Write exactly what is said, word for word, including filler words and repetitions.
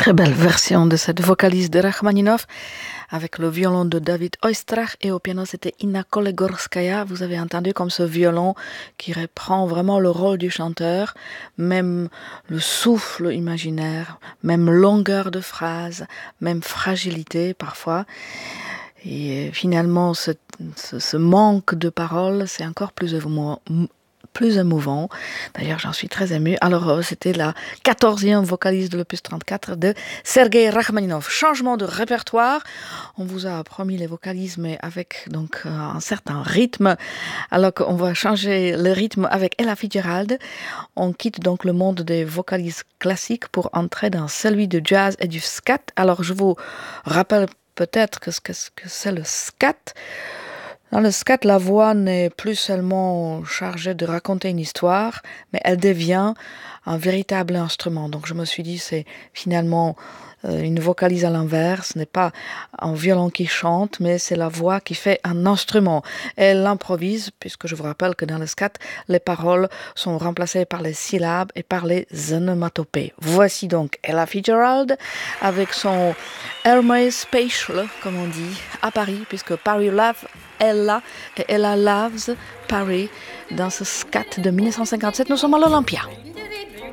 Très belle version de cette vocalise de Rachmaninov avec le violon de David Oistrakh et au piano c'était Inna Kolegorskaya. Vous avez entendu comme ce violon qui reprend vraiment le rôle du chanteur, même le souffle imaginaire, même longueur de phrase, même fragilité parfois. Et finalement ce, ce, ce manque de paroles c'est encore plus émouvant. plus émouvant. D'ailleurs, j'en suis très émue. Alors, c'était la quatorzième vocalise de l'opus trente-quatre de Sergei Rachmaninov. Changement de répertoire. On vous a promis les vocalises, mais avec donc un certain rythme. Alors qu'on va changer le rythme avec Ella Fitzgerald. On quitte donc le monde des vocalises classiques pour entrer dans celui du jazz et du scat. Alors, je vous rappelle peut-être que ce que c'est le scat. Dans le scat, la voix n'est plus seulement chargée de raconter une histoire, mais elle devient un véritable instrument. Donc je me suis dit, c'est finalement euh, une vocalise à l'inverse, ce n'est pas un violon qui chante, mais c'est la voix qui fait un instrument. Elle improvise, puisque je vous rappelle que dans le scat, les paroles sont remplacées par les syllabes et par les onomatopées. Voici donc Ella Fitzgerald avec son Hermes Special, comme on dit, à Paris, puisque Paris Love Ella et Ella Loves Paris dans ce scat de mille neuf cent cinquante-sept. Nous sommes à l'Olympia.